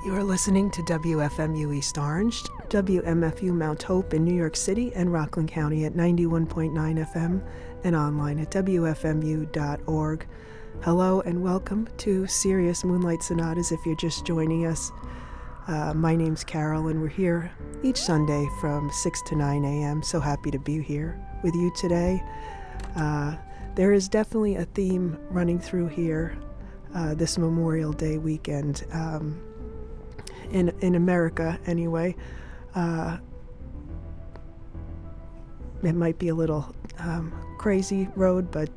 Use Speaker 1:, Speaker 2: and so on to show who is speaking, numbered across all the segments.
Speaker 1: You are listening to WFMU East Orange, WMFU Mount Hope in New York City and Rockland County at 91.9 FM and online at WFMU.org. Hello and welcome to Sirius Moonlight Sonatas if you're just joining us. My name's Carol and we're here each Sunday from 6 to 9 a.m. So happy to be here with you today. There is definitely a theme running through here this Memorial Day weekend. In America, anyway. It might be a little crazy road, but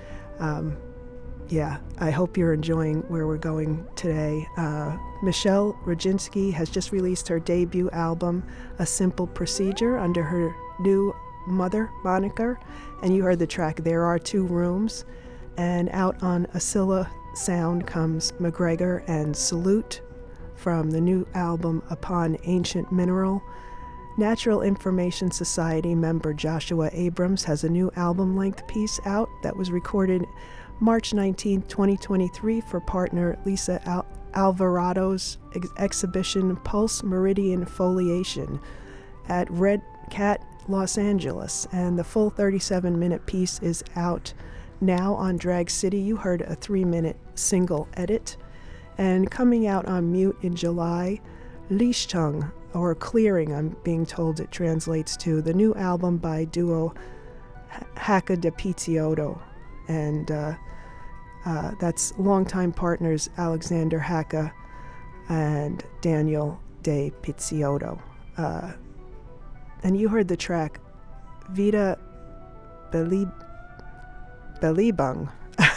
Speaker 1: yeah, I hope you're enjoying where we're going today. Michelle Roginski has just released her debut album, A Simple Procedure, under her new Mother moniker, and you heard the track There Are Two Rooms. And out on Ascilla Sound comes McGregor and Salute, from the new album Upon Ancient Mineral. Natural Information Society member Joshua Abrams has a new album-length piece out that was recorded March 19, 2023 for partner Lisa Alvarado's exhibition Pulse Meridian Foliation at Red Cat, Los Angeles. And the full 37-minute piece is out now on Drag City. You heard a 3-minute single edit. And coming out on Mute in July, Lichtung, or Clearing, I'm being told it translates to, the new album by duo Haka de Pizziotto. And that's longtime partners Alexander Haka and Daniel de Pizziotto. And you heard the track Vida Belibung.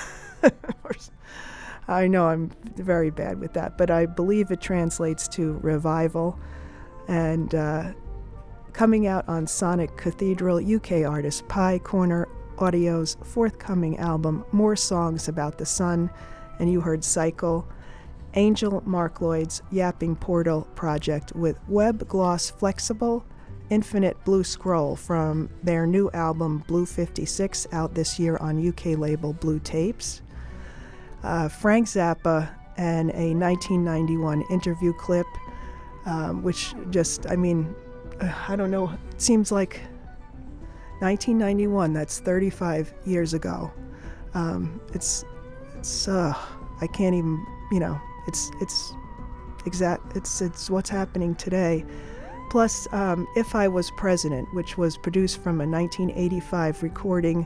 Speaker 1: I know I'm very bad with that, but I believe it translates to revival. And coming out on Sonic Cathedral, UK artist Pie Corner Audio's forthcoming album, More Songs About the Sun, and you heard Cycle. Angel Mark Lloyd's Yapping Portal project with Web Gloss Flexible Infinite Blue Scroll from their new album Blue 56, out this year on UK label Blue Tapes. Frank Zappa and a 1991 interview clip, which just, I mean, I don't know, it seems like 1991, that's 35 years ago. It's I can't even, it's what's happening today. Plus, If I Was President, which was produced from a 1985 recording,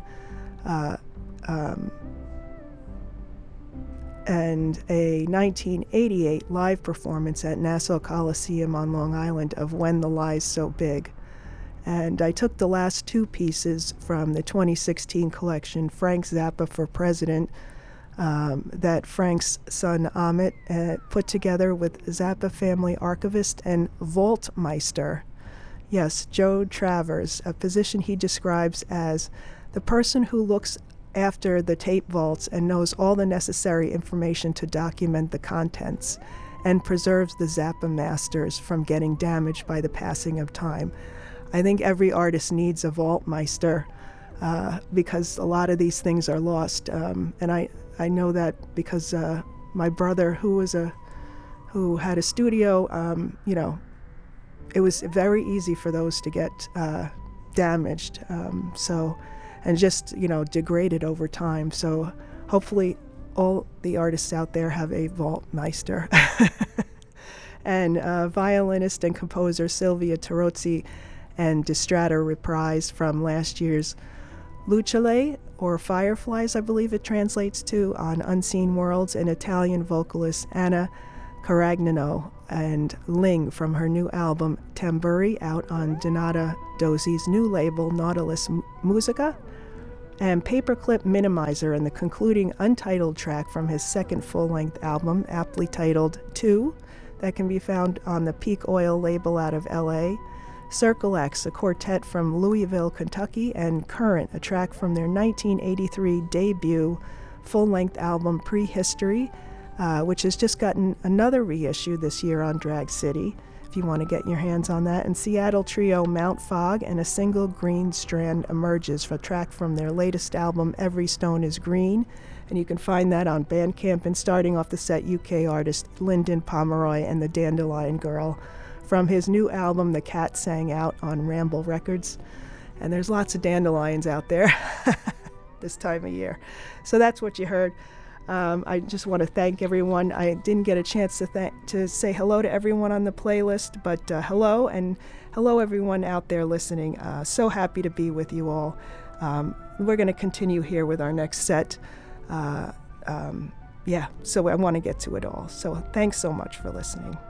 Speaker 1: and a 1988 live performance at Nassau Coliseum on Long Island of When the Lie's So Big. And I took the last two pieces from the 2016 collection, Frank Zappa for President, that Frank's son Amit put together with Zappa family archivist and vaultmeister. Yes, Joe Travers, a position he describes as the person who looks after the tape vaults and knows all the necessary information to document the contents and preserves the Zappa masters from getting damaged by the passing of time. I think every artist needs a vaultmeister because a lot of these things are lost. And I know that because my brother, who had a studio, it was very easy for those to get damaged. And just, degraded over time. So hopefully all the artists out there have a vaultmeister. And violinist and composer Silvia Tarozzi and Distrata reprise from last year's Lucciole, or Fireflies, I believe it translates to, on Unseen Worlds, and Italian vocalist Anna Caragnano and Ling from her new album Tamburi, out on Donata Dozzi's new label Nautilus Musica, and Paperclip Minimizer and the concluding untitled track from his second full-length album, aptly titled 2, that can be found on the Peak Oil label out of L.A., Circle X, a quartet from Louisville, Kentucky, and Current, a track from their 1983 debut full-length album Prehistory, which has just gotten another reissue this year on Drag City, if you want to get your hands on that. And Seattle trio Mount Fog and A Single Green Strand Emerges, for a track from their latest album, Every Stone is Green. And you can find that on Bandcamp. And starting off the set, UK artist Lyndon Pomeroy and the Dandelion Girl from his new album, The Cat Sang Out, on Ramble Records. And there's lots of dandelions out there this time of year. So that's what you heard. I just want to thank everyone. I didn't get a chance to say hello to everyone on the playlist, but hello, and hello everyone out there listening. So happy to be with you all. We're going to continue here with our next set. So I want to get to it all. So thanks so much for listening.